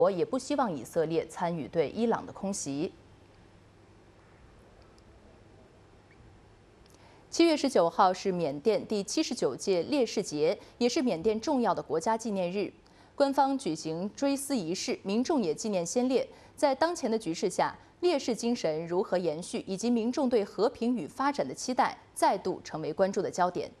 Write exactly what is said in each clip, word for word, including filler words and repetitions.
国也不希望以色列参与对伊朗的空袭。七月十九号是缅甸第七十九届烈士节，也是缅甸重要的国家纪念日。官方举行追思仪式，民众也纪念先烈。在当前的局势下，烈士精神如何延续，以及民众对和平与发展的期待，再度成为关注的焦点。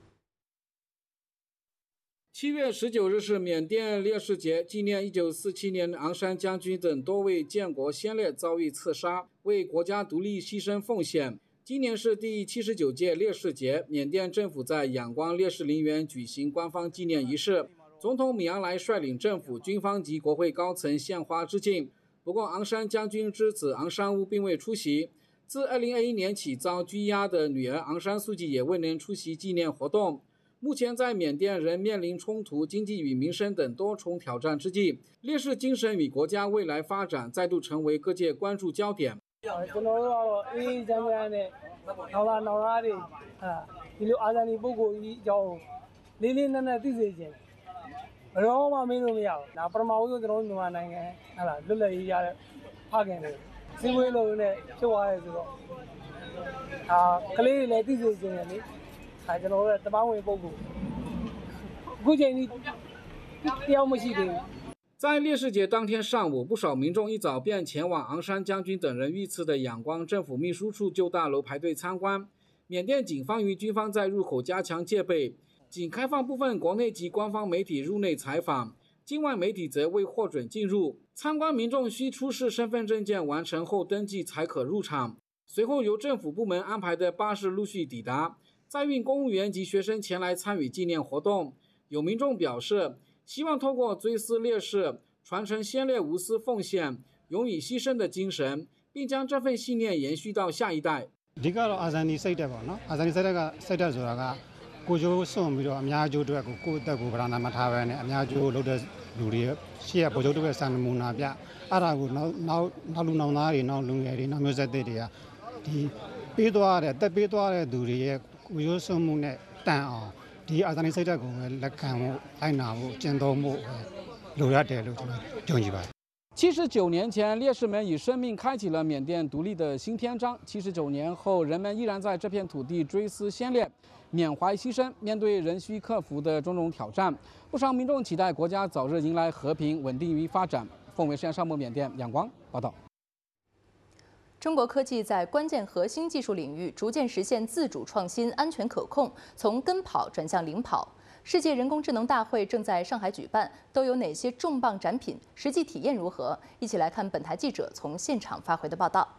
七月十九日是缅甸烈士节，纪念一九四七年昂山将军等多位建国先烈遭遇刺杀，为国家独立牺牲奉献。今年是第七十九届烈士节，缅甸政府在仰光烈士陵园举行官方纪念仪式，总统米昂莱率领政府、军方及国会高层献花致敬。不过，昂山将军之子昂山乌并未出席。自二零二一年起遭拘押的女儿昂山素季也未能出席纪念活动。目前在缅甸仍面临冲突、经济与民生等多重挑战之际，烈士精神与国家未来发展再度成为各界关注焦点。 ကျွန်တော်တို့ကတော့အေးချမ်းချမ်းနဲ့နောက်လာနောက်လာတွေဟာဒီလိုအာဇာနည်ပုဂ္ဂိုလ်ကြီးအကြောင်းလေးလေးနက်နက်သိစေခြင်းဘယ်တော့မှမေးလို့မရဘူး။ဒါပထမဦးဆုံးကျွန်တော်တို့မြန်မာနိုင်ငံဟာလာလွတ်လပ်ရေးရတဲ့ဖခင်တွေစီဝေးလို့နဲ့ဖြစ်သွားရဲဆိုတော့အာကလေးတွေလည်းသိစေခြင်းနဲ့လေအဲကျွန်တော်တို့တပန်းဝင်ပုဂ္ဂိုလ်အခုချိန်ကြီးတယောက်မရှိသေးဘူး。 在烈士节当天上午，不少民众一早便前往昂山将军等人遇刺的仰光政府秘书处旧大楼排队参观。缅甸警方与军方在入口加强戒备，仅开放部分国内及官方媒体入内采访，境外媒体则未获准进入。参观民众需出示身份证件完成后登记才可入场。随后由政府部门安排的巴士陆续抵达，载运公务员及学生前来参与纪念活动。有民众表示，希望透過追思烈士，傳承先烈無私奉獻、勇於犧牲的精神，並將這份信念延續到下一代。 အဓိကတော့အာဇာနည်စိတ်ဓာတ်ပေါ့နော်အာဇာနည်စိတ်ဓာတ်ကစိတ်ဓာတ်ဆိုတာကကိုကျိုးစွန့်ပြီးတော့အများကျိုးအတွက်ကိုကိုယ့်အသက်ကိုဗလာနာမထားပဲနဲ့အများကျိုးလုပ်တဲ့လူတွေရှေ့ကဗိုလ်ချုပ်တွေစံနမူနာပြအဲ့ဒါကိုနောက်နောက်နောက်လူနောင်သားတွေနောက်လူငယ်တွေနောက်မျိုးဆက်တွေကဒီပေးသွားတဲ့တက်ပေးသွားတဲ့သူတွေရဲ့ကိုကျိုးစွန့်မှုနဲ့တန်အောင်ဒီအာဇာနည်စိတ်ဓာတ်ကိုပဲလက်ခံဖို့လိုက်နာဖို့ကျင့်သုံးဖို့လိုရတယ်လို့ကျွန်တော်ယုံကြည်ပါတယ်。 七十九年前，烈士们以生命开启了缅甸独立的新篇章。七十九年后，人们依然在这片土地追思先烈，缅怀牺牲。面对仍需克服的种种挑战，不少民众期待国家早日迎来和平、稳定与发展。凤尾实验沙漠缅甸仰光报道。 中国科技在关键核心技术领域逐渐实现自主创新、安全可控，从跟跑转向领跑。世界人工智能大会正在上海举办，都有哪些重磅展品？实际体验如何？一起来看本台记者从现场发回的报道。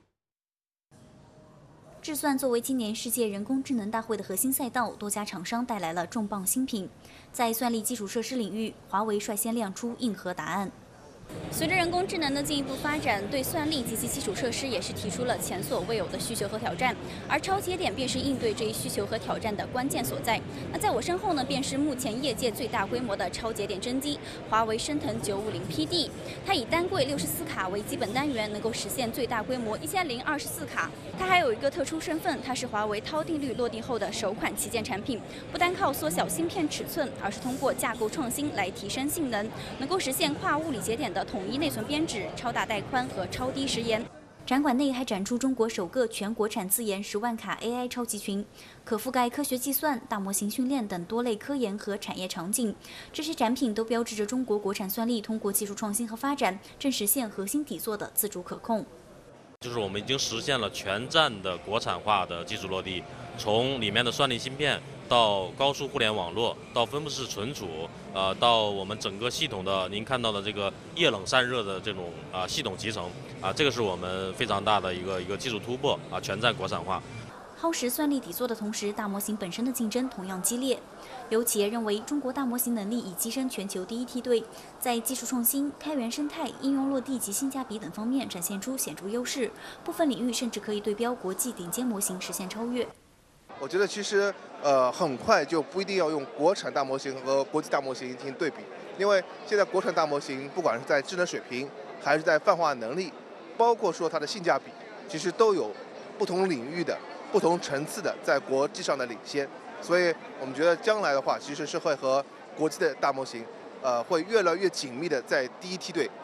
智算作为今年世界人工智能大会的核心赛道，多家厂商带来了重磅新品。在算力基础设施领域，华为率先亮出硬核答案。随着人工智能的进一步发展，对算力及其基础设施也是提出了前所未有的需求和挑战，而超节点便是应对这一需求和挑战的关键所在。那在我身后呢，便是目前业界最大规模的超节点真机——华为升腾九五零 P D。它以单柜六十四卡为基本单元，能够实现最大规模一千零二十四卡。它还有一个特殊身份，它是华为韬定律落地后的首款旗舰产品，不单靠缩小芯片尺寸，而是通过架构创新来提升性能，能够实现跨物理节点的统一内存编制、超大带宽和超低时延。展馆内还展出中国首个全国产自研十万卡 A I 超级群，可覆盖科学计算、大模型训练等多类科研和产业场景。这些展品都标志着中国国产算力通过技术创新和发展，正实现核心底座的自主可控。 就是我们已经实现了全站的国产化的技术落地，从里面的算力芯片到高速互联网络，到分布式存储，呃，到我们整个系统的您看到的这个液冷散热的这种啊、呃、系统集成啊、呃，这个是我们非常大的一个一个技术突破啊、呃，全站国产化。 耗时算力底座的同时，大模型本身的竞争同样激烈。有企业认为，中国大模型能力已跻身全球第一梯队，在技术创新、开源生态、应用落地及性价比等方面展现出显著优势，部分领域甚至可以对标国际顶尖模型实现超越。 我觉得其实呃很快就不一定要用国产大模型和国际大模型进行对比，因为现在国产大模型不管是在智能水平，还是在泛化能力，包括说它的性价比，其实都有不同领域的、不同层次的在国际上的领先。所以我们觉得将来的话，其实是会和国际的大模型，呃，会越来越紧密的在第一梯队。